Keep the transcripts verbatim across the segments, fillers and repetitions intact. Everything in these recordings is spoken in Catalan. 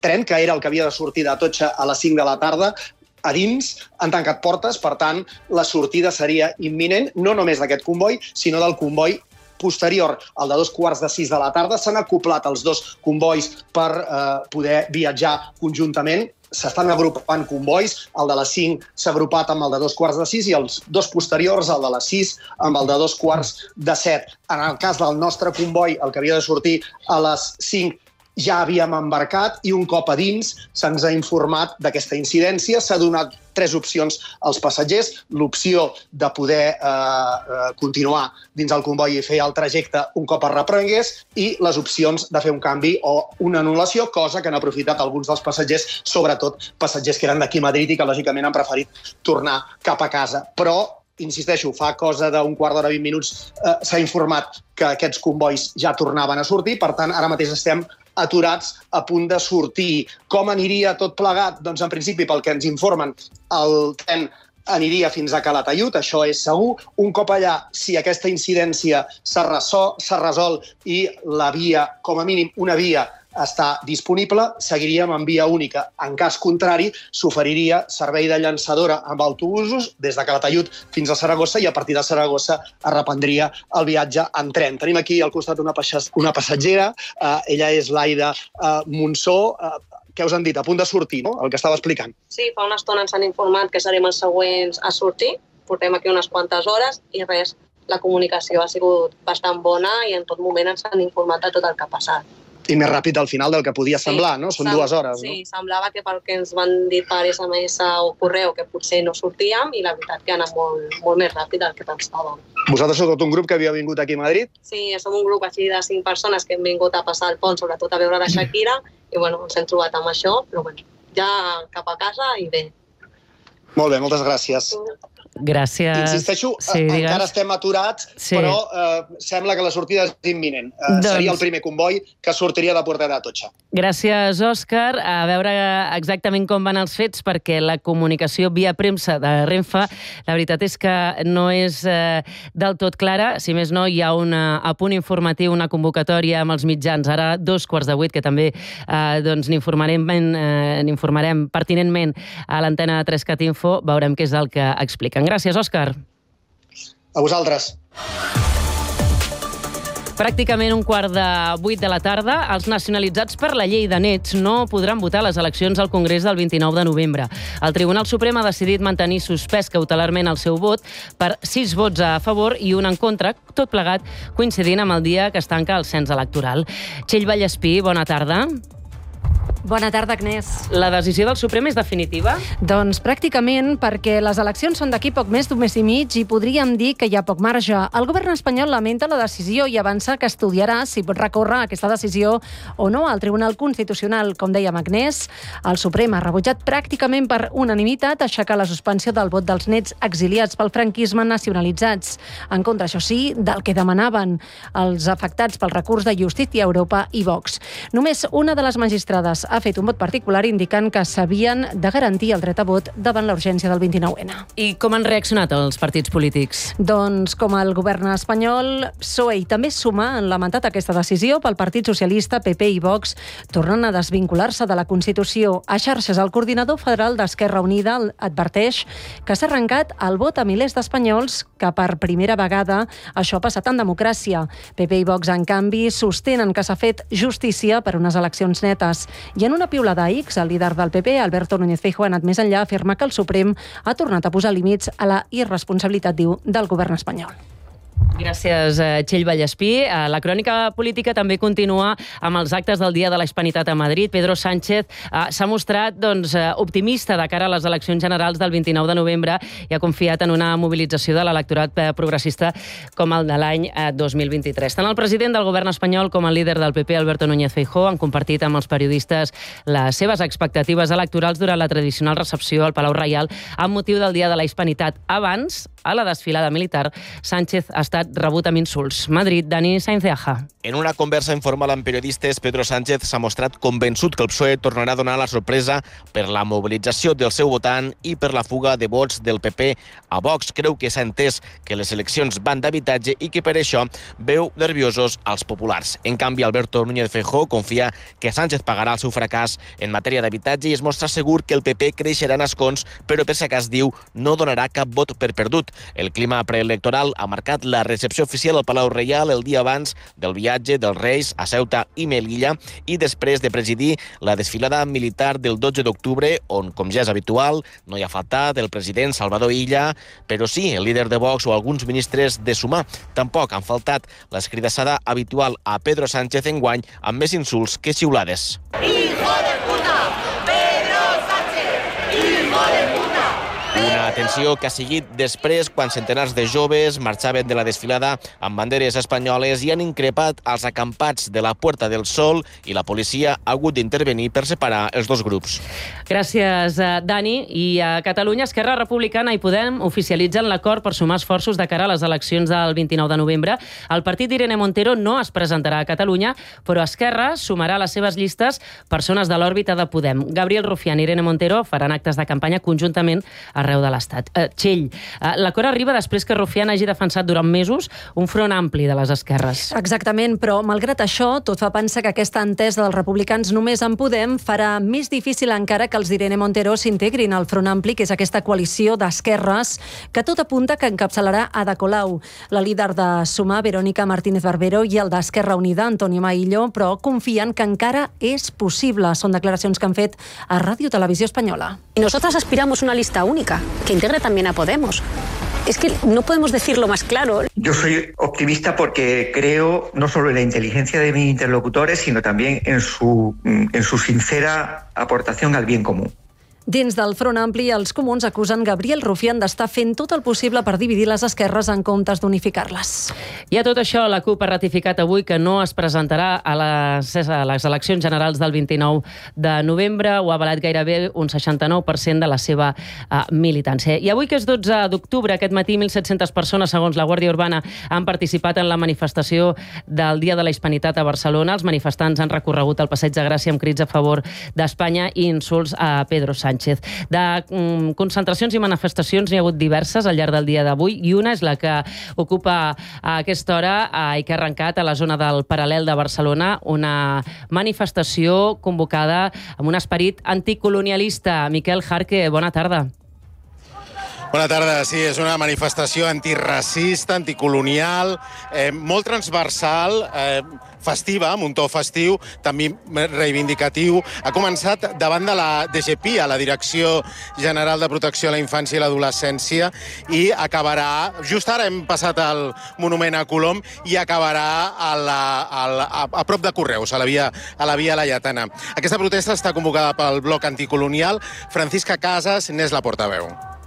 tren, que era el que havia de sortir d'Atocha a les cinc de la tarda, a dins han tancat portes, per tant, la sortida seria imminent, no només d'aquest comboi, sinó del comboi posterior, el de dos quarts de sis de la tarda. S'han acoplat els dos combois per eh, poder viatjar conjuntament. S'estan agrupant combois, el de les cinc s'ha agrupat amb el de dos quarts de sis i els dos posteriors, el de les sis amb el de dos quarts de set. En el cas del nostre comboi, el que havia de sortir a les cinc, ja havíem embarcat i un cop a dins se'ns ha informat d'aquesta incidència. S'ha donat tres opcions als passatgers. L'opció de poder eh, continuar dins el comboi i fer el trajecte un cop es reprengués i les opcions de fer un canvi o una anul·lació, cosa que han aprofitat alguns dels passatgers, sobretot passatgers que eren d'aquí a Madrid i que lògicament han preferit tornar cap a casa. Però insisteixo, fa cosa d'un quart d'hora, vint minuts, eh, s'ha informat que aquests combois ja tornaven a sortir, per tant, ara mateix estem aturats a punt de sortir. Com aniria tot plegat? Doncs, en principi, pel que ens informen, el tren aniria fins a Calatayud, això és segur. Un cop allà, si aquesta incidència s'ha resol, s'ha resolt i la via, com a mínim una via, està disponible, seguiríem en via única. En cas contrari, s'oferiria servei de llançadora amb autobusos des de Calatayud fins a Saragossa i a partir de Saragossa es reprendria el viatge en tren. Tenim aquí al costat una, una passatgera, eh, ella és l'Aida eh, Monsó. Eh, què us han dit? A punt de sortir, no? El que estava explicant. Sí, fa una estona ens han informat que serem els següents a sortir. Portem aquí unes quantes hores i res, la comunicació ha sigut bastant bona i en tot moment ens han informat de tot el que ha passat. I més ràpid al final del que podia semblar, sí, no? Són dues hores, sí, no? Sí, semblava que pel que ens van dir per essa eme esse o correu que potser no sortíem i la veritat que ha anat molt, molt més ràpid del que pensàvem. Vosaltres sou tot un grup que havia vingut aquí a Madrid? Sí, som un grup així de cinc persones que hem vingut a passar el pont, sobretot a veure la Shakira, i bueno, ens hem trobat amb això, però bueno, ja cap a casa i bé. Molt bé, moltes gràcies. Gràcies. Insisteixo, sí, encara estem aturats, sí. Però eh, sembla que la sortida és imminent. Eh, doncs... Seria el primer comboi que sortiria de Puerta d'Atocha. Gràcies, Òscar. A veure exactament com van els fets, perquè la comunicació via premsa de Renfe, la veritat és que no és eh, del tot clara. Si més no, hi ha una, a punt informatiu, una convocatòria amb els mitjans, ara dos quarts de vuit, que també eh, doncs, n'informarem eh, n'informarem pertinentment a l'antena de Trescat Info. Veurem què és el que expliquen. Gràcies, Òscar. A vosaltres. Pràcticament un quart de vuit de la tarda, els nacionalitzats per la llei de nets no podran votar a les eleccions al Congrés del vint-i-nou de novembre. El Tribunal Suprem ha decidit mantenir suspès cautelarment el seu vot per sis vots a favor i un en contra, tot plegat coincidint amb el dia que es tanca el cens electoral. Txell Vallespí, bona tarda. Bona tarda, Agnès. La decisió del Suprem és definitiva? Doncs pràcticament, perquè les eleccions són d'aquí poc més d'un mes i mig i podríem dir que hi ha poc marge. El govern espanyol lamenta la decisió i avança que estudiarà si pot recórrer aquesta decisió o no al Tribunal Constitucional. Com dèiem, Agnès, el Suprem ha rebutjat pràcticament per unanimitat aixecar la suspensió del vot dels nets exiliats pel franquisme nacionalitzats. En contra, això sí, del que demanaven els afectats pel recurs de Justícia Europa i Vox. Només una de les magistrades ha fet un vot particular indicant que s'havien de garantir el dret a vot davant la urgència del vint-i-nou ene. I com han reaccionat els partits polítics? Doncs com el govern espanyol, P S O E i també Suma han lamentat aquesta decisió pel Partit Socialista, Pe Pe i Vox, tornant a desvincular-se de la Constitució. A xarxes, el coordinador federal d'Esquerra Unida adverteix que s'ha arrencat el vot a milers d'espanyols que per primera vegada això ha passat en democràcia. Pe Pe i Vox, en canvi, sostenen que s'ha fet justícia per unes eleccions netes. I en una piulada a X, el líder del Pe Pe, Alberto Núñez Feijóo, ha anat més enllà, afirma que el Suprem ha tornat a posar límits a la irresponsabilitat, diu, del govern espanyol. Gràcies, Txell Vallespí. La crònica política també continua amb els actes del Dia de la Hispanitat a Madrid. Pedro Sánchez eh, s'ha mostrat doncs, optimista de cara a les eleccions generals del vint-i-nou de novembre i ha confiat en una mobilització de l'electorat progressista com el de l'any dos mil vint-i-tres. Tant el president del govern espanyol com el líder del Pe Pe, Alberto Núñez Feijóo, han compartit amb els periodistes les seves expectatives electorals durant la tradicional recepció al Palau Reial amb motiu del Dia de la Hispanitat. Abans, a la desfilada militar, Sánchez ha estat estat rebut amb insults. Madrid, Dani Sainz de Aja. En una conversa informal amb periodistes, Pedro Sánchez s'ha mostrat convençut que el P S O E tornarà a donar la sorpresa per la mobilització del seu votant i per la fuga de vots del P P a Vox. Creu que s'ha entès que les eleccions van d'habitatge i que per això veu nerviosos als populars. En canvi, Alberto Núñez Feijóo confia que Sánchez pagarà el seu fracàs en matèria d'habitatge i es mostra segur que el P P creixerà en escons, però per si acas diu no donarà cap vot per perdut. El clima preelectoral ha marcat la recepció oficial al Palau Reial el dia abans del viatge dels Reis a Ceuta i Melilla i després de presidir la desfilada militar del dotze d'octubre, on, com ja és habitual, no hi ha faltat el president Salvador Illa, però sí el líder de Vox o alguns ministres de Sumar. Tampoc han faltat l'escridassada habitual a Pedro Sánchez enguany amb més insults que xiulades. Hijo de puta! Pedro Sánchez! Hijo de puta! Una atenció que ha seguit després quan centenars de joves marxaven de la desfilada amb banderes espanyoles i han increpat els acampats de la Puerta del Sol i la policia ha hagut d'intervenir per separar els dos grups. Gràcies, Dani. I a Catalunya, Esquerra Republicana i Podem oficialitzen l'acord per sumar esforços de cara a les eleccions del vint-i-nou de novembre. El partit d'Irene Montero no es presentarà a Catalunya, però Esquerra sumarà a les seves llistes persones de l'òrbita de Podem. Gabriel Rufián i Irene Montero faran actes de campanya conjuntament arreu de l'Estat. Eh, Txell, eh, l'acord arriba després que Rufián hagi defensat durant mesos un front ampli de les esquerres. Exactament, però malgrat això, tot fa pensar que aquesta entesa dels republicans només en Podem farà més difícil encara que els d'Irene Montero s'integrin al front ampli, que és aquesta coalició d'esquerres que tot apunta que encapçalarà Ada Colau. La líder de Sumar, Verónica Martínez Barbero, i el d'Esquerra Unida, Antonio Maillo, però confien que encara és possible. Són declaracions que han fet a Ràdio Televisió Espanyola. Y nosotras aspiramos una lista única, que integre también a Podemos. Es que no podemos decirlo más claro. Yo soy optimista porque creo no solo en la inteligencia de mis interlocutores, sino también en su, en su sincera aportación al bien común. Dins del Front Ampli, els comuns acusen Gabriel Rufián d'estar fent tot el possible per dividir les esquerres en comptes d'unificar-les. I a tot això, la CUP ha ratificat avui que no es presentarà a les, a les eleccions generals del vint-i-nou de novembre. Ho ha avalat gairebé un seixanta-nou per cent de la seva uh, militància. I avui, que és dotze d'octubre, aquest matí, mil set-centes persones, segons la Guàrdia Urbana, han participat en la manifestació del Dia de la Hispanitat a Barcelona. Els manifestants han recorregut el Passeig de Gràcia amb crits a favor d'Espanya i insults a Pedro Sánchez. De um, concentracions i manifestacions n'hi ha hagut diverses al llarg del dia d'avui i una és la que ocupa a aquesta hora eh, i que ha arrencat a la zona del Paral·lel de Barcelona, una manifestació convocada amb un esperit anticolonialista. Miquel Jarque, bona tarda. Bona tarda, sí, és una manifestació antiracista, anticolonial, eh, molt transversal, eh, festiva, amb un to festiu, també reivindicatiu. Ha començat davant de la D G P I, a la Direcció General de Protecció a la Infància i l'Adolescència, i acabarà, just ara hem passat al Monument a Colom, i acabarà a, la, a, la, a prop de Correus, a la via, a la via Laietana. Aquesta protesta està convocada pel bloc anticolonial. Francisca Casas n'és la portaveu.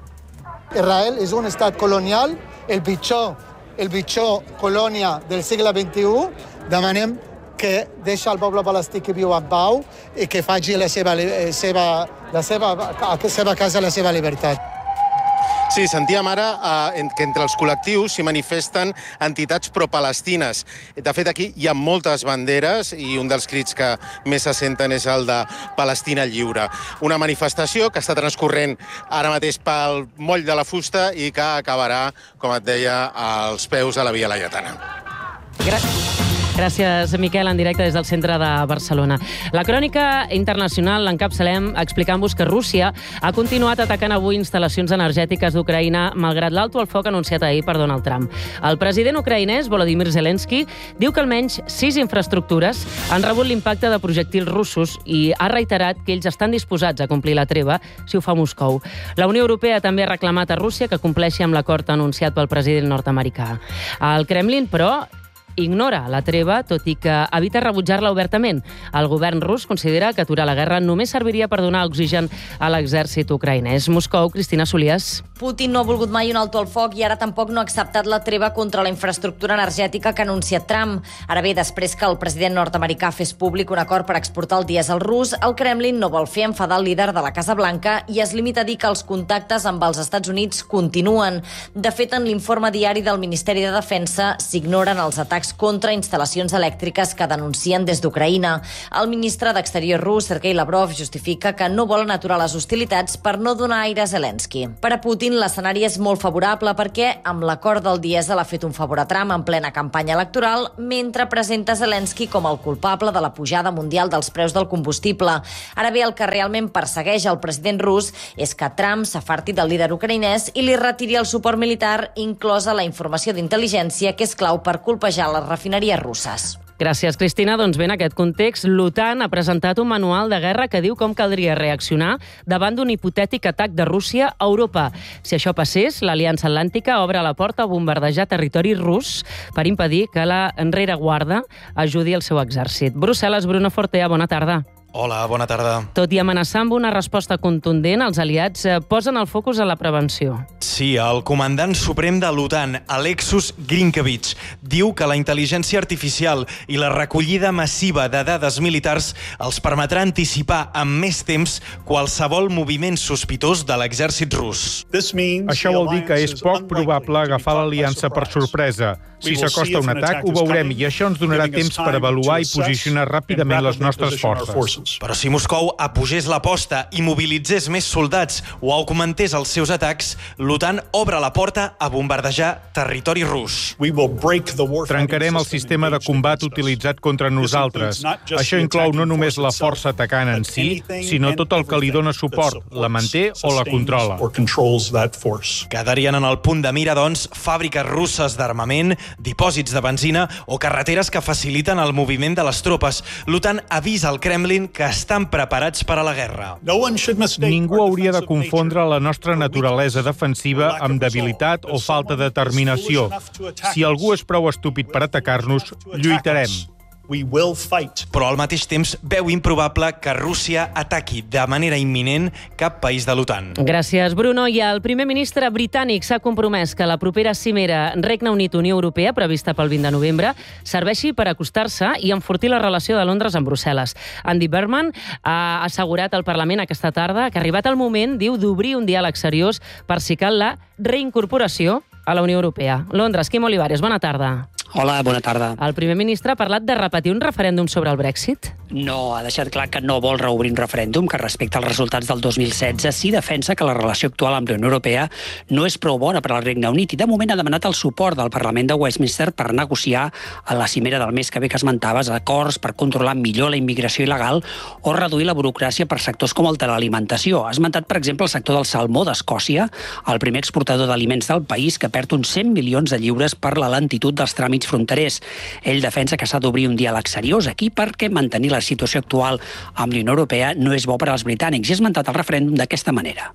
Israel és un estat colonial, el pitjor, el pitjor colònia del segle vint-i-u. Demanem que deixa el poble palestí que viu en pau i que faci la seva, seva, la seva, a la seva casa la seva llibertat. Sí, sentíem ara eh, que entre els col·lectius s'hi manifesten entitats pro-palestines. De fet, aquí hi ha moltes banderes i un dels crits que més se senten és el de Palestina lliure. Una manifestació que està transcorrent ara mateix pel moll de la Fusta i que acabarà, com et deia, als peus de la via Laietana. Gràcies. Gràcies, Miquel, en directe des del centre de Barcelona. La crònica internacional l'encapçalem explicant-vos que Rússia ha continuat atacant avui instal·lacions energètiques d'Ucraïna malgrat l'alto al foc anunciat ahir per Donald Trump. El president ucraïnès, Volodymyr Zelensky, diu que almenys sis infraestructures han rebut l'impacte de projectils russos i ha reiterat que ells estan disposats a complir la treva si ho fa Moscou. La Unió Europea també ha reclamat a Rússia que compleixi amb l'acord anunciat pel president nord-americà. El Kremlin, però, ignora la treva, tot i que evita rebutjar-la obertament. El govern rus considera que aturar la guerra només serviria per donar oxigen a l'exèrcit ucraïnès. Moscou, Cristina Solias. Putin no ha volgut mai un alto al foc i ara tampoc no ha acceptat la treva contra la infraestructura energètica que ha anunciat Trump. Ara bé, després que el president nord-americà fes públic un acord per exportar el dièsel rus, el Kremlin no vol fer enfadar el líder de la Casa Blanca i es limita a dir que els contactes amb els Estats Units continuen. De fet, en l'informe diari del Ministeri de Defensa s'ignoren els atacs contra instal·lacions elèctriques que denuncien des d'Ucraïna. El ministre d'Exterior rus, Sergei Lavrov, justifica que no volen aturar les hostilitats per no donar aire a Zelensky. Per a Putin, l'escenari és molt favorable perquè, amb l'acord del dièsel, ha fet un favor a Trump en plena campanya electoral, mentre presenta Zelensky com el culpable de la pujada mundial dels preus del combustible. Ara bé, el que realment persegueix el president rus és que Trump s'afarti del líder ucraïnès i li retiri el suport militar, inclosa la informació d'intel·ligència, que és clau per colpejar les refineries russes. Gràcies, Cristina. Doncs bé, en aquest context, l'OTAN ha presentat un manual de guerra que diu com caldria reaccionar davant d'un hipotètic atac de Rússia a Europa. Si això passés, l'Aliança Atlàntica obre la porta a bombardejar territori rus per impedir que la rereguarda ajudi el seu exèrcit. Brussel·les, Bruno Fortea, bona tarda. Hola, bona tarda. Tot i amenaçar amb una resposta contundent, els aliats posen el focus a la prevenció. Sí, el comandant suprem de l'OTAN, Alexus Grinkevich, diu que la intel·ligència artificial i la recollida massiva de dades militars els permetrà anticipar amb més temps qualsevol moviment sospitós de l'exèrcit rus. Això vol dir que és poc probable agafar l'aliança per sorpresa. Si s'acosta un atac, ho veurem, i això ens donarà temps per avaluar i posicionar ràpidament les nostres forces. Però si Moscou apugés l'aposta i mobilitzés més soldats o augmentés els seus atacs, l'OTAN obre la porta a bombardejar territori rus. Trencarem el sistema de combat utilitzat contra nosaltres. Això inclou no només la força atacant en si, sinó tot el que li dona suport, la manté o la controla. Quedarien en el punt de mira, doncs, fàbriques russes d'armament, dipòsits de benzina o carreteres que faciliten el moviment de les tropes. L'OTAN avisa al Kremlin que estan preparats per a la guerra. Ningú hauria de confondre la nostra naturalesa defensiva amb debilitat o falta de determinació. Si algú és prou estúpid per atacar-nos, lluitarem. Però al mateix temps veu improbable que Rússia ataqui de manera imminent cap país de l'OTAN. Gràcies, Bruno. I el primer ministre britànic s'ha compromès que la propera cimera Regne Unit-Unió Europea, prevista pel vint de novembre, serveixi per acostar-se i enfortir la relació de Londres amb Brussel·les. Andy Burnham ha assegurat al Parlament aquesta tarda que ha arribat el moment, diu, d'obrir un diàleg seriós per si cal la reincorporació a la Unió Europea. Londres, Quim Olivares, bona tarda. Hola, bona tarda. El primer ministre ha parlat de repetir un referèndum sobre el Brexit? No, ha deixat clar que no vol reobrir un referèndum, que respecte als resultats del dos mil setze sí defensa que la relació actual amb la Unió Europea no és prou bona per al Regne Unit i de moment ha demanat el suport del Parlament de Westminster per negociar a la cimera del mes que ve que esmentaves acords per controlar millor la immigració il·legal o reduir la burocràcia per sectors com el de l'alimentació. Ha esmentat, per exemple, el sector del salmó d'Escòcia, el primer exportador d'aliments del país, que perd uns cent milions de lliures per la lentitud dels tràmits fronterers. Ell defensa que s'ha d'obrir un diàleg seriós aquí perquè mantenir la situació actual amb la Unió Europea no és bo per als britànics i ha esmentat el referèndum d'aquesta manera.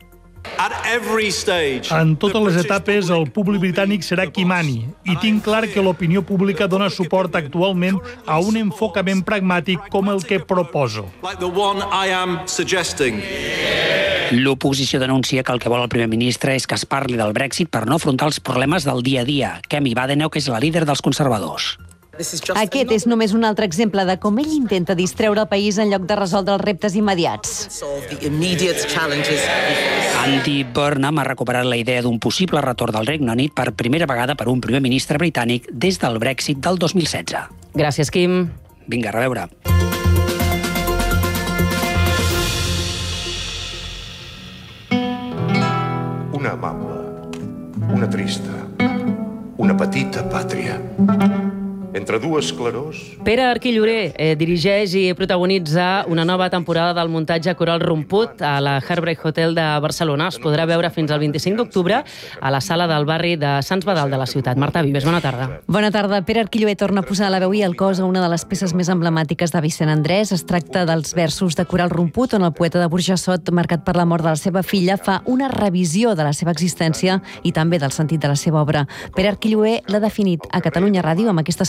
En totes les etapes, el públic britànic serà qui mani, i tinc clar que l'opinió pública dona suport actualment a un enfocament pragmàtic com el que proposo. L'oposició denuncia que el que vol el primer ministre és que es parli del Brexit per no afrontar els problemes del dia a dia. Kemi Badenoch és la líder dels conservadors. Aquest és només un altre exemple de com ell intenta distreure el país en lloc de resoldre els reptes immediats. Andy Burnham ha recuperat la idea d'un possible retorn del Regne Unit per primera vegada per un primer ministre britànic des del Brexit del dos mil setze. Gràcies, Quim. Vinga, a reveure. Una amable, una trista, una petita pàtria. Entre dues clarors... Pere Arquillorer eh, dirigeix i protagonitza una nova temporada del muntatge coral Romput a la Heartbreak Hotel de Barcelona. Es podrà veure fins al vint-i-cinc d'octubre a la sala del barri de Sants Badal de la ciutat. Marta Vives, bona tarda. Bona tarda. Pere Arquillorer torna a posar la veu i el cos a una de les peces més emblemàtiques de Vicent Andrés. Es tracta dels versos de coral Romput, on el poeta de Burjassot, marcat per la mort de la seva filla, fa una revisió de la seva existència i també del sentit de la seva obra. Pere Arquillorer l'ha definit a Catalunya Ràdio amb aquestes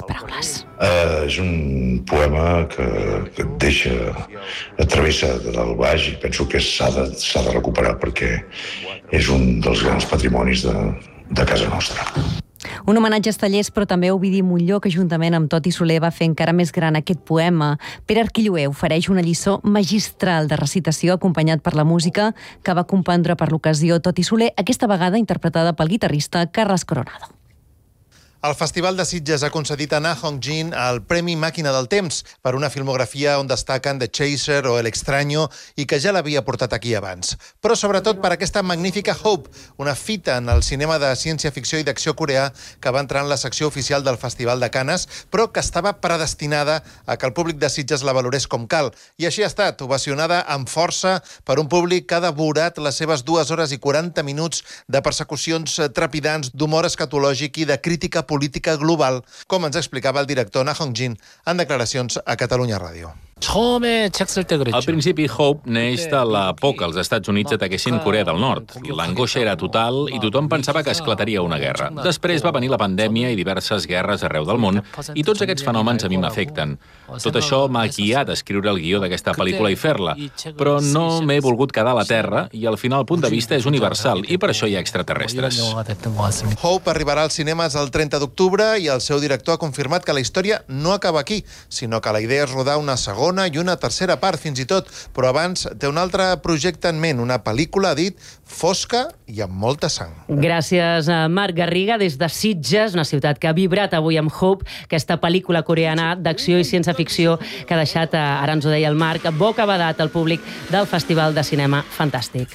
paraules. Uh, és un poema que, que et deixa, et travessa del baix i penso que s'ha de, s'ha de recuperar perquè és un dels grans patrimonis de, de casa nostra. Un homenatge a Estellers, però també a Ovidi Montlló, que juntament amb Toti Soler va fer encara més gran aquest poema. Pere Arquilloé ofereix una lliçó magistral de recitació acompanyat per la música que va compondre per l'ocasió Toti Soler, aquesta vegada interpretada pel guitarrista Carles Coronado. El Festival de Sitges ha concedit a Na Hong-jin el Premi Màquina del Temps per una filmografia on destaquen The Chaser o El Extraño i que ja l'havia portat aquí abans. Però sobretot per aquesta magnífica Hope, una fita en el cinema de ciència-ficció i d'acció coreà que va entrar en la secció oficial del Festival de Canes, però que estava predestinada a que el públic de Sitges la valorés com cal. I així ha estat, ovacionada amb força per un públic que ha devorat les seves dues hores i quaranta minuts de persecucions trepidants, d'humor escatològic i de crítica política global, com ens explicava el director Na Hong-jin en declaracions a Catalunya Ràdio. Al principi, Hope neix de la por que els Estats Units ataquessin Corea del Nord. L'angoixa era total i tothom pensava que esclataria una guerra. Després va venir la pandèmia i diverses guerres arreu del món, i tots aquests fenòmens a mi m'afecten. Tot això m'ha guiat a escriure el guió d'aquesta pel·lícula i fer-la, però no m'he volgut quedar a la Terra i al final el punt de vista és universal i per això hi ha extraterrestres. Hope arribarà als cinemes el trenta d'octubre i el seu director ha confirmat que la història no acaba aquí, sinó que la idea és rodar una segona i una tercera part, fins i tot, però abans té un altre projecte en ment, una pel·lícula, ha dit, fosca i amb molta sang. Gràcies a Marc Garriga des de Sitges, una ciutat que ha vibrat avui amb Hope, aquesta pel·lícula coreana d'acció i ciència-ficció que ha deixat, ara ens ho deia el Marc, bocabadat al públic del Festival de Cinema Fantàstic.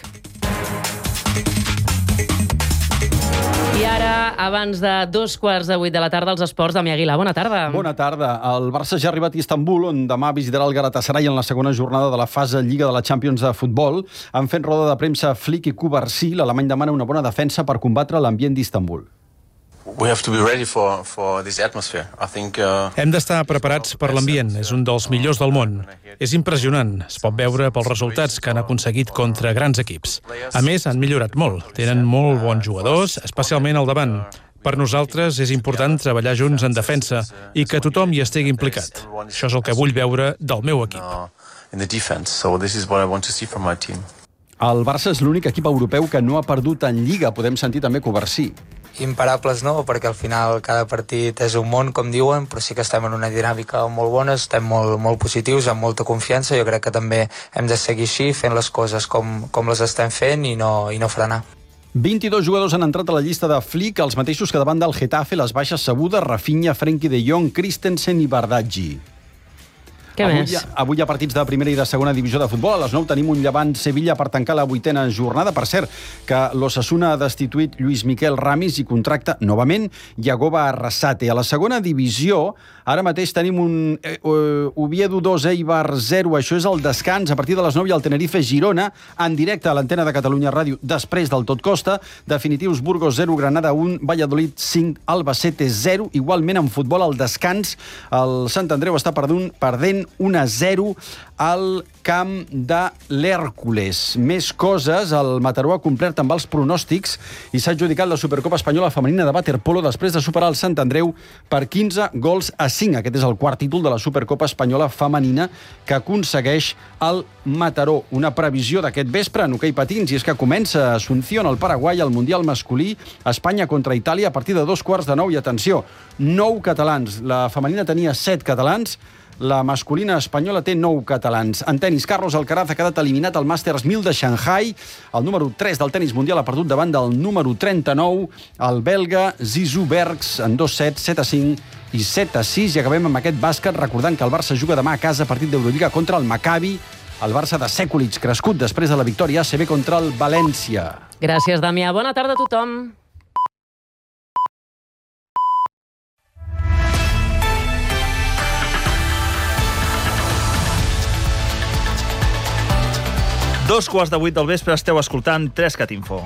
I ara, abans de dos quarts de vuit de la tarda, els esports, Damià Aguilar. Bona tarda. Bona tarda. El Barça ja ha arribat a Istanbul, on demà visitarà el Galatasaray en la segona jornada de la fase Lliga de la Champions de futbol. Han fet roda de premsa Flick i Cubarsí. L'alemany demana una bona defensa per combatre l'ambient d'Istanbul. We have to be ready for, for this atmosphere. I think, uh... Hem d'estar preparats per l'ambient. És un dels millors del món. És impressionant. Es pot veure pels resultats que han aconseguit contra grans equips. A més, han millorat molt. Tenen molt bons jugadors, especialment al davant. Per nosaltres és important treballar junts en defensa i que tothom hi estigui implicat. Això és el que vull veure del meu equip. El Barça és l'únic equip europeu que no ha perdut en Lliga. Podem sentir també Cubarsí. Imparables no, perquè al final cada partit és un món, com diuen, però sí que estem en una dinàmica molt bona, estem molt, molt positius, amb molta confiança. Jo crec que també hem de seguir així, fent les coses com, com les estem fent i no, i no frenar. vint-i-dos jugadors han entrat a la llista de Flick, els mateixos que davant del Getafe, les baixes sabudes, Rafinha, Frenkie de Jong, Christensen i Bardghji. Què avui, més? Avui hi ha partits de primera i de segona divisió de futbol. A les nou tenim un Llevant-Sevilla per tancar la vuitena jornada. Per cert, que l'Osasuna ha destituït Lluís Miquel Ramis i contracta novament Yagoba Arrasate. A la segona divisió, ara mateix tenim un eh, uh, Oviedo dos, Eibar zero. Això és el descans. A partir de les nou hi ha el Tenerife-Girona, en directe a l'antena de Catalunya Ràdio, després del Tot Costa. Definitius, Burgos zero, Granada un, Valladolid cinc, Albacete zero. Igualment, en futbol, al descans, el Sant Andreu està perdent, perdent un a zero al camp de l'Hèrcules. Més coses, el Mataró ha complert amb els pronòstics i s'ha adjudicat la Supercopa Espanyola Femenina de Waterpolo després de superar el Sant Andreu per quinze gols a cinc. Aquest és el quart títol de la Supercopa Espanyola Femenina que aconsegueix el Mataró. Una previsió d'aquest vespre en hoquei patins, i és que comença a Asunción, al Paraguai, el Mundial masculí, Espanya contra Itàlia a partir de dos quarts de nou. I atenció, nou catalans. La femenina tenia set catalans, la masculina espanyola té nou catalans. En tenis, Carlos Alcaraz ha quedat eliminat al Masters mil de Shanghai. El número tres del tenis mundial ha perdut davant del número trenta-nou, el belga Zizou Bergs, en dos sets, set a cinc i set a sis. I acabem amb aquest bàsquet recordant que el Barça juga demà a casa partit d'Eurolliga contra el Maccabi. El Barça de Sekulic, crescut després de la victòria A C B contra el València. Gràcies, Damià. Bona tarda a tothom. Dos quarts de vuit del vespre esteu escoltant Trescat Info.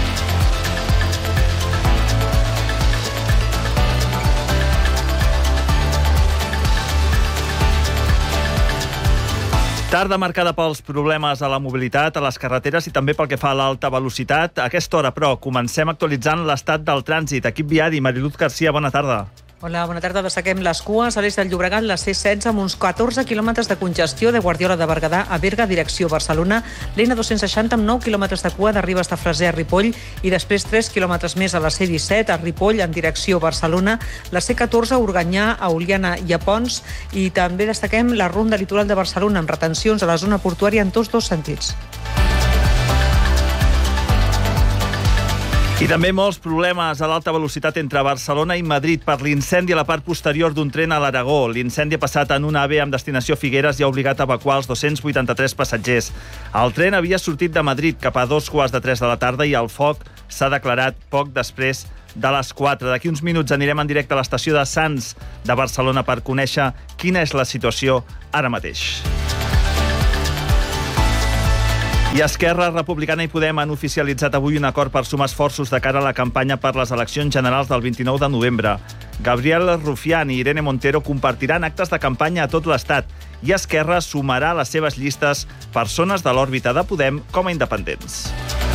Tarda marcada pels problemes a la mobilitat, a les carreteres i també pel que fa a l'alta velocitat. A aquesta hora, però, comencem actualitzant l'estat del trànsit. Equip viari, Mariluz Garcia, bona tarda. Hola, bona tarda. Destaquem les cues a l'est del Llobregat, la C setze, amb uns catorze quilòmetres de congestió de Guardiola de Berguedà a Berga, direcció Barcelona, l'N dos-cents seixanta amb nou quilòmetres de cua de Ribes de Freser a Ripoll i després tres quilòmetres més a la C disset a Ripoll en direcció Barcelona, la C catorze a Organyà, a Oliana i a Pons, i també destaquem la ronda litoral de Barcelona amb retencions a la zona portuària en tots dos sentits. I també molts problemes a l'alta velocitat entre Barcelona i Madrid per l'incendi a la part posterior d'un tren a l'Aragó. L'incendi ha passat en un AVE amb destinació Figueres i ha obligat a evacuar els dos-cents vuitanta-tres passatgers. El tren havia sortit de Madrid cap a dos quarts de tres de la tarda i el foc s'ha declarat poc després de les quatre. D'aquí uns minuts anirem en directe a l'estació de Sants de Barcelona per conèixer quina és la situació ara mateix. I Esquerra Republicana i Podem han oficialitzat avui un acord per sumar esforços de cara a la campanya per les eleccions generals del vint-i-nou de novembre. Gabriel Rufián i Irene Montero compartiran actes de campanya a tot l'Estat i Esquerra sumarà a les seves llistes persones de l'òrbita de Podem com a independents.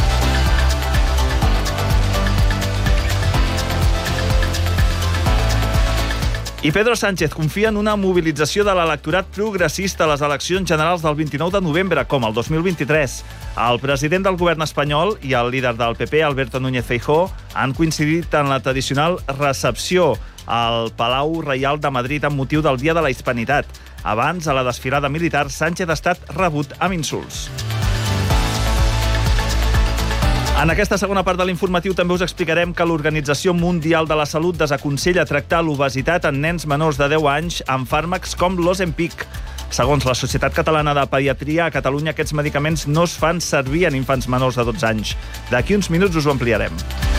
I Pedro Sánchez confia en una mobilització de l'electorat progressista a les eleccions generals del vint-i-nou de novembre, com el dos mil vint-i-tres. El president del govern espanyol i el líder del P P, Alberto Núñez Feijóo, han coincidit en la tradicional recepció al Palau Reial de Madrid amb motiu del Dia de la Hispanitat. Abans, a la desfilada militar, Sánchez ha estat rebut amb insults. En aquesta segona part de l'informatiu també us explicarem que l'Organització Mundial de la Salut desaconsella tractar l'obesitat en nens menors de deu anys amb fàrmacs com l'Ozempic. Segons la Societat Catalana de Pediatria, a Catalunya aquests medicaments no es fan servir en infants menors de dotze anys. D'aquí uns minuts us ho ampliarem.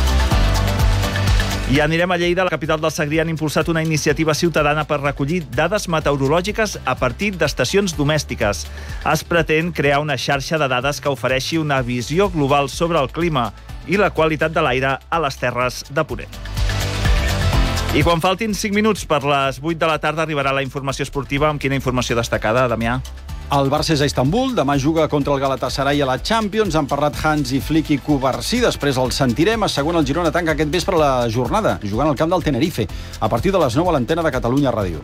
I anirem a Lleida. La capital del Segrià han impulsat una iniciativa ciutadana per recollir dades meteorològiques a partir d'estacions domèstiques. Es pretén crear una xarxa de dades que ofereixi una visió global sobre el clima i la qualitat de l'aire a les Terres de Ponent. I quan faltin cinc minuts per les vuit de la tarda arribarà la informació esportiva. Amb quina informació destacada, Damià? El Barça és a Istanbul, demà juga contra el Galatasaray a la Champions. Han parlat Hansi Flick i Cubarsí, després el sentirem. A segon, el Girona tanca aquest vespre la jornada, jugant al camp del Tenerife, a partir de les nou a l'antena de Catalunya Ràdio.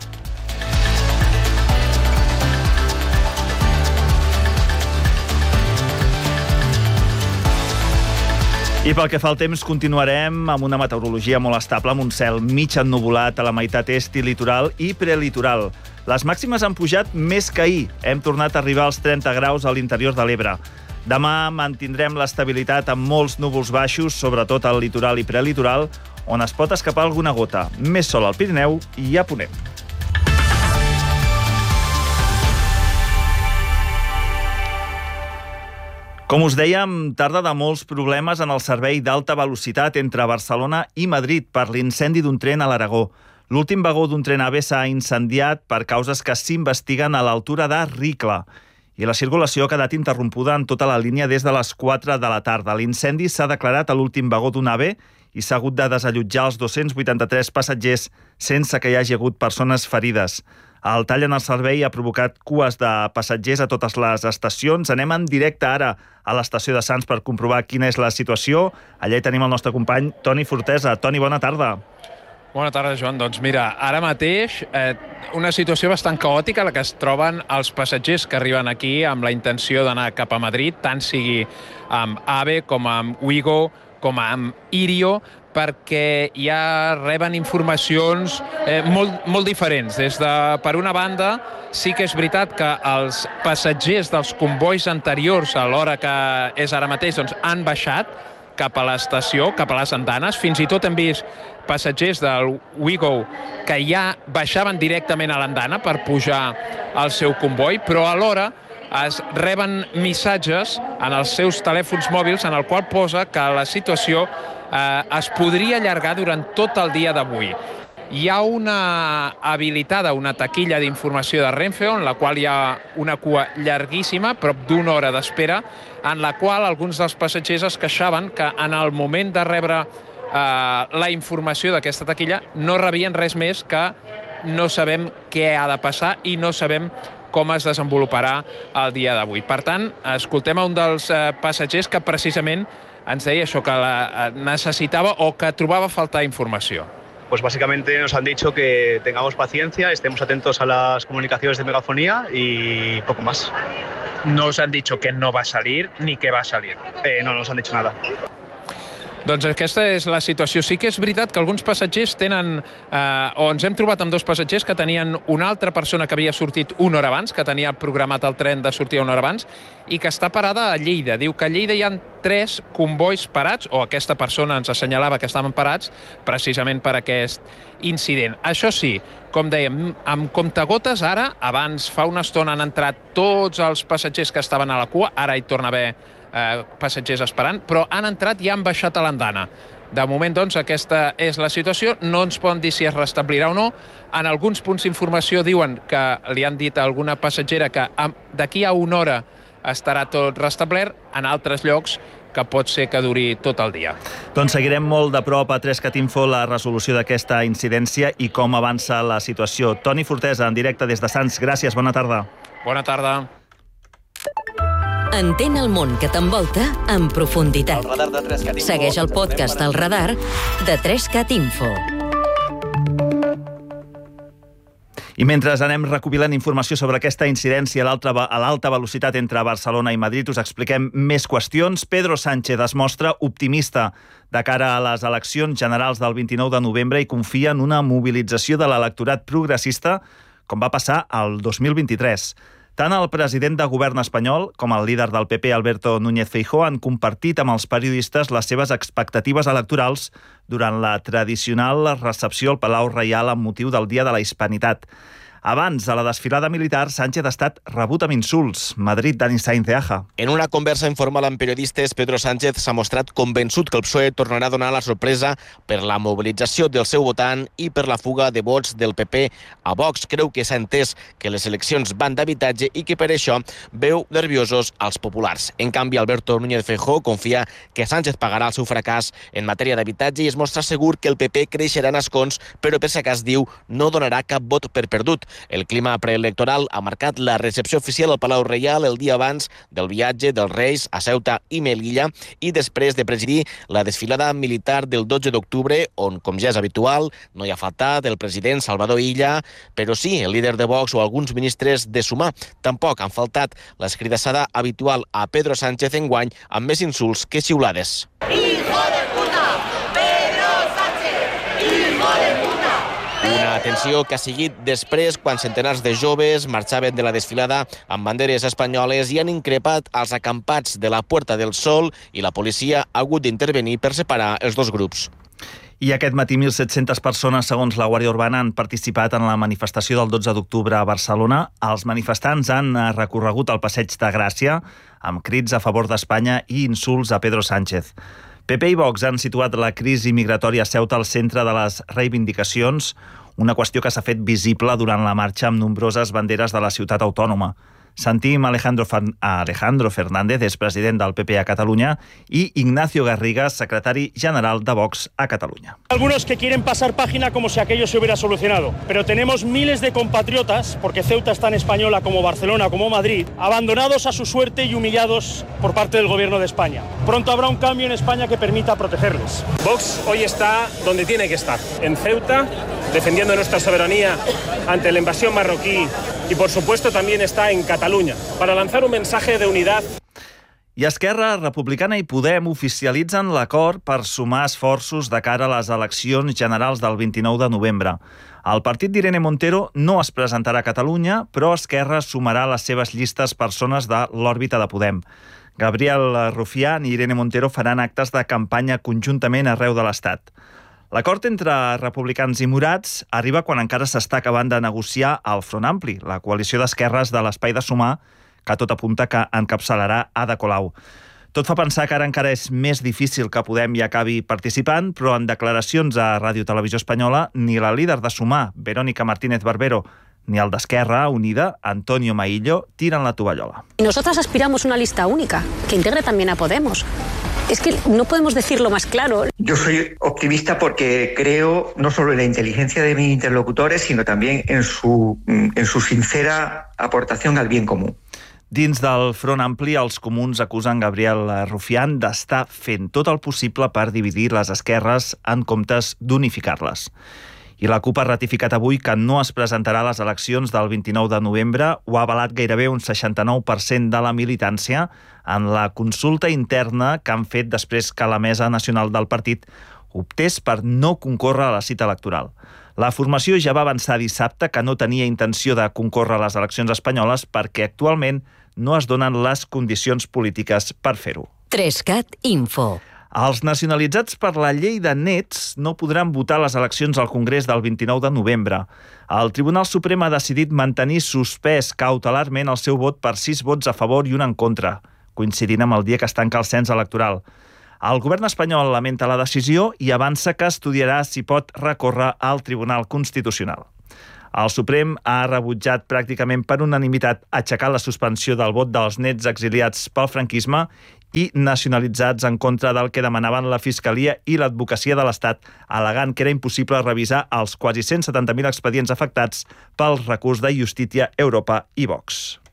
I pel que fa al temps, continuarem amb una meteorologia molt estable, amb un cel mig ennuvolat a la meitat est i litoral i prelitoral. Les màximes han pujat més que ahir. Hem tornat a arribar als trenta graus a l'interior de l'Ebre. Demà mantindrem l'estabilitat amb molts núvols baixos, sobretot al litoral i prelitoral, on es pot escapar alguna gota. Més sol al Pirineu i a Ponent. Com us dèiem, tarda de molts problemes en el servei d'alta velocitat entre Barcelona i Madrid per l'incendi d'un tren a l'Aragó. L'últim vagó d'un tren AVE s'ha incendiat per causes que s'investiguen a l'altura de Ricla i la circulació ha quedat interrompuda en tota la línia des de les quatre de la tarda. L'incendi s'ha declarat a l'últim vagó d'un AVE i s'ha hagut de desallotjar els dos-cents vuitanta-tres passatgers sense que hi hagi hagut persones ferides. El tall en el servei ha provocat cues de passatgers a totes les estacions. Anem en directe ara a l'estació de Sants per comprovar quina és la situació. Allà hi tenim el nostre company Toni Fortesa. Toni, bona tarda. Bona tarda, Joan. Doncs mira, ara mateix eh, una situació bastant caòtica la que es troben els passatgers que arriben aquí amb la intenció d'anar cap a Madrid, tant sigui amb AVE com amb Ouigo, com amb Irio, perquè ja reben informacions eh, molt, molt diferents. Des de, per una banda, sí que és veritat que els passatgers dels convois anteriors a l'hora que és ara mateix doncs, han baixat cap a l'estació, cap a les andanes. Fins i tot hem vist passatgers del Ouigo que ja baixaven directament a l'andana per pujar al seu comboi, però alhora es reben missatges en els seus telèfons mòbils en el qual posa que la situació eh, es podria allargar durant tot el dia d'avui. Hi ha una habilitada, una taquilla d'informació de Renfe, en la qual hi ha una cua llarguíssima, prop d'una hora d'espera, en la qual alguns dels passatgers es queixaven que en el moment de rebre eh, la informació d'aquesta taquilla no rebien res més que no sabem què ha de passar i no sabem com es desenvoluparà el dia d'avui. Per tant, escoltem a un dels eh, passatgers que precisament ens deia això, que la, necessitava o que trobava a faltar informació. pues básicamente nos han dicho que tengamos paciencia, estemos atentos a las comunicaciones de megafonía y poco más. No os han dicho que no va a salir ni que va a salir. Eh, no, no nos han dicho nada. Doncs aquesta és la situació. Sí que és veritat que alguns passatgers tenen, eh, o ens hem trobat amb dos passatgers que tenien una altra persona que havia sortit una hora abans, que tenia programat el tren de sortir una hora abans, i que està parada a Lleida. Diu que a Lleida hi ha tres convois parats, o aquesta persona ens assenyalava que estaven parats, precisament per aquest incident. Això sí, com dèiem, amb comptagotes ara, abans fa una estona han entrat tots els passatgers que estaven a la cua, ara hi torna a haver eh, passatgers esperant, però han entrat i han baixat a l'andana. De moment, doncs, aquesta és la situació. No ens poden dir si es restablirà o no. En alguns punts d'informació diuen que li han dit a alguna passatgera que d'aquí a una hora estarà tot restablert, en altres llocs que pot ser que duri tot el dia. Doncs seguirem molt de prop a trescat info la resolució d'aquesta incidència i com avança la situació. Toni Fortesa, en directe des de Sants. Gràcies, bona tarda. Bona tarda. Entén el món que t'envolta en profunditat. Segueix el podcast El Radar de trescat info. I mentre anem recopilant informació sobre aquesta incidència a l'alta velocitat entre Barcelona i Madrid, us expliquem més qüestions. Pedro Sánchez es mostra optimista de cara a les eleccions generals del vint-i-nou de novembre i confia en una mobilització de l'electorat progressista com va passar el dos mil vint-i-tres. Tant el president de govern espanyol com el líder del P P, Alberto Núñez Feijóo, han compartit amb els periodistes les seves expectatives electorals durant la tradicional recepció al Palau Reial amb motiu del Dia de la Hispanitat. Abans de la desfilada militar, Sánchez ha estat rebut amb insults. Madrid, Dani Sainz de Aja. En una conversa informal amb periodistes, Pedro Sánchez s'ha mostrat convençut que el P S O E tornarà a donar la sorpresa per la mobilització del seu votant i per la fuga de vots del P P a Vox. Creu que s'ha entès que les eleccions van d'habitatge i que per això veu nerviosos als populars. En canvi, Alberto Núñez Feijóo confia que Sánchez pagarà el seu fracàs en matèria d'habitatge i es mostra segur que el P P creixerà en escons, però per si acas diu no donarà cap vot per perdut. El clima preelectoral ha marcat la recepció oficial al Palau Reial el dia abans del viatge dels Reis a Ceuta i Melilla i després de presidir la desfilada militar del dotze d'octubre, on, com ja és habitual, no hi ha faltat el president Salvador Illa, però sí el líder de Vox o alguns ministres de Sumar. Tampoc han faltat l'escridassada habitual a Pedro Sánchez enguany amb més insults que xiulades. Hijo de puta! Pedro Sánchez! Hijo de puta! Una atenció que ha seguit després quan centenars de joves marxaven de la desfilada amb banderes espanyoles i han increpat els acampats de la Puerta del Sol i la policia ha hagut d'intervenir per separar els dos grups. I aquest matí mil set-centes persones, segons la Guàrdia Urbana, han participat en la manifestació del dotze d'octubre a Barcelona. Els manifestants han recorregut el Passeig de Gràcia amb crits a favor d'Espanya i insults a Pedro Sánchez. P P i Vox han situat la crisi migratòria a Ceuta al centre de les reivindicacions, una qüestió que s'ha fet visible durant la marxa amb nombroses banderes de la ciutat autònoma. Sentim Alejandro, Alejandro Fernández, és president del P P a Catalunya, i Ignacio Garriga, secretari general de Vox a Catalunya. Algunos que quieren pasar página como si aquello se hubiera solucionado, pero tenemos miles de compatriotas, porque Ceuta es tan española como Barcelona, como Madrid, abandonados a su suerte y humillados por parte del gobierno de España. Pronto habrá un cambio en España que permita protegerles. Vox hoy está donde tiene que estar, en Ceuta, defendiendo nuestra soberanía ante la invasión marroquí y, por supuesto, también está en Catalunya para lanzar un mensaje de unidad. I Esquerra Republicana i Podem oficialitzen l'acord per sumar esforços de cara a les eleccions generals del vint-i-nou de novembre. El partit d'Irene Montero no es presentarà a Catalunya, però Esquerra sumarà a les seves llistes persones de l'òrbita de Podem. Gabriel Rufián i Irene Montero faran actes de campanya conjuntament arreu de l'Estat. L'acord entre republicans i morats arriba quan encara s'està acabant de negociar el Front Ampli, la coalició d'esquerres de l'Espai de Sumar, que tot apunta que encapçalarà Ada Colau. Tot fa pensar que ara encara és més difícil que Podem hi acabi participant, però en declaracions a Ràdio Televisió Espanyola, ni la líder de Sumar, Verónica Martínez Barbero, ni el d'Esquerra Unida, Antonio Maillo, tiren la tovallola. Nosotras aspiramos a una lista única, que integre también a Podemos. Es que no podemos decirlo más claro. Yo soy optimista porque creo no solo en la inteligencia de mis interlocutores, sino también en su, en su sincera aportación al bien común. Dins del Front Ampli, els comuns acusen Gabriel Rufián d'estar fent tot el possible per dividir les esquerres en comptes d'unificar-les. I la CUP ha ratificat avui que no es presentarà a les eleccions del vint-i-nou de novembre. Ho ha avalat gairebé un seixanta-nou per cent de la militància en la consulta interna que han fet després que la Mesa Nacional del partit optés per no concórrer a la cita electoral. La formació ja va avançar dissabte que no tenia intenció de concórrer a les eleccions espanyoles perquè actualment no es donen les condicions polítiques per fer-ho. Trescat Info. Els nacionalitzats per la llei de nets no podran votar a les eleccions al Congrés del vint-i-nou de novembre. El Tribunal Suprem ha decidit mantenir suspès cautelarment el seu vot per sis vots a favor i un en contra, coincidint amb el dia que es tanca el cens electoral. El govern espanyol lamenta la decisió i avança que estudiarà si pot recórrer al Tribunal Constitucional. El Suprem ha rebutjat pràcticament per unanimitat aixecar la suspensió del vot dels nets exiliats pel franquisme i nacionalitzats en contra del que demanaven la Fiscalia i l'Advocacia de l'Estat, al·legant que era impossible revisar els quasi cent setanta mil expedients afectats pel recurs de Justícia, Europa i Vox.